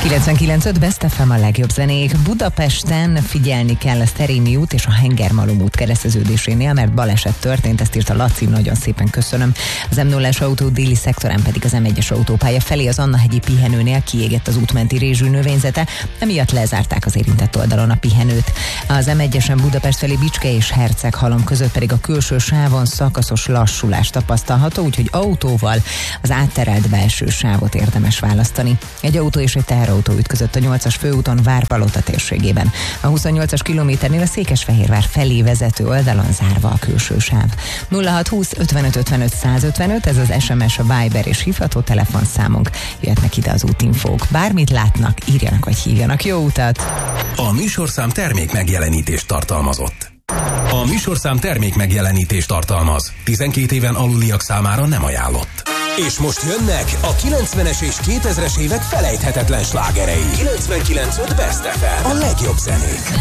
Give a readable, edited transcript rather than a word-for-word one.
99.5 Best FM a legjobb zenék. Budapesten figyelni kell a Szerémi út és a Hengermalom út kereszteződésénél, mert baleset történt, ezt írta Laci, nagyon szépen köszönöm. Az M0-as autó déli szektorán pedig az M1-es autópálya felé az Annahegyi pihenőnél kiégett az útmenti rézsű növényzete, emiatt lezárták az érintett oldalon a pihenőt. Az M1-esen Budapest felé Bicske és Herceghalom között pedig a külső sávon szakaszos lassulás tapasztalható, úgyhogy autóval az átterelt belső sávot érdemes választani. Egy autó és egy teherautó ütközött a 8-as főúton Várpalota térségében. A 28-as kilométernél a Székesfehérvár felé vezető oldalon zárva a külső sáv. 0620 55 55 155, ez az SMS, a Viber és hívható telefonszámunk. Jöhetnek ide az útinfók. Bármit látnak, írjanak vagy hívjanak. Jó utat! A műsorszám termék megjelenítést tartalmazott. A műsorszám termék megjelenítést tartalmaz. 12 éven aluliak számára nem ajánlott. És most jönnek a 90-es és 2000-es évek felejthetetlen slágerei. 99.5 Best FM. A legjobb zenék.